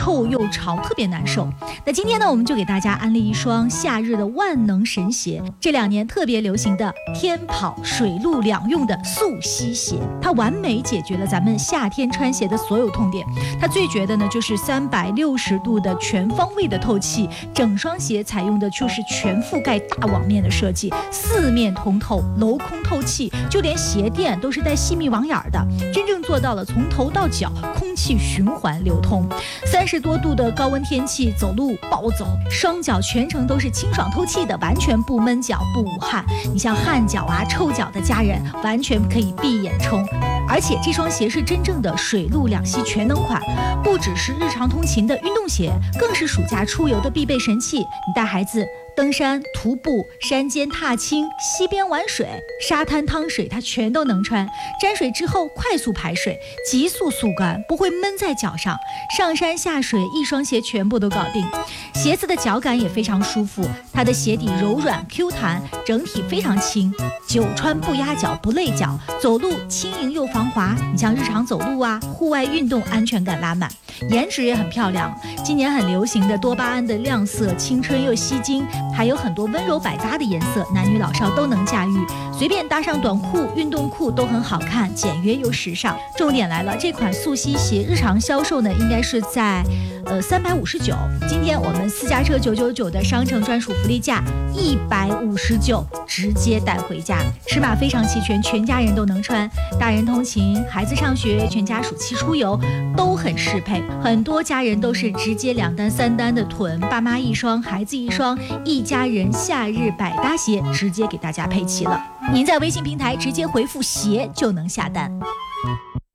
臭又潮，特别难受。那今天呢，我们就给大家安利一双夏日的万能神鞋，这2年特别流行的天跑水陆两用的速吸鞋，它完美解决了咱们夏天穿鞋的所有痛点。它最绝的呢就是360度的全方位的透气，整双鞋采用的就是全覆盖大网面的设计，4面通透，镂空透气，就连鞋垫都是带细密网眼的，真正做到了从头到脚空气循环流通。30多度的高温天气，走路暴走，双脚全程都是清爽透气的，完全不闷脚不捂汗。你像汗脚啊、臭脚的家人，完全可以闭眼冲。而且这双鞋是真正的水陆两栖全能款，不只是日常通勤的运动鞋，更是暑假出游的必备神器。你带孩子登山、徒步、山间踏青、溪边玩水、沙滩趟水，它全都能穿。沾水之后快速排水，急速速干，不会闷在脚上。上山下水，一双鞋全部都搞定。鞋子的脚感也非常舒服，它的鞋底柔软 Q 弹，整体非常轻，久穿不压脚不累脚，走路轻盈又防滑。你像日常走路啊、户外运动，安全感拉满。颜值也很漂亮，今年很流行的多巴胺的亮色，青春又吸睛，还有很多温柔百搭的颜色，男女老少都能驾驭，随便搭上短裤、运动裤都很好看，简约又时尚。重点来了，这款速吸鞋日常销售呢，应该是在359，今天我们私家车999的商城专属福利价159，直接带回家，尺码非常齐全，全家人都能穿，大人通勤、孩子上学、全家暑期出游都很适配。很多家人都是直接2单3单的囤，爸妈一双，孩子一双，一家人夏日百搭鞋直接给大家配齐了。您在微信平台直接回复鞋就能下单。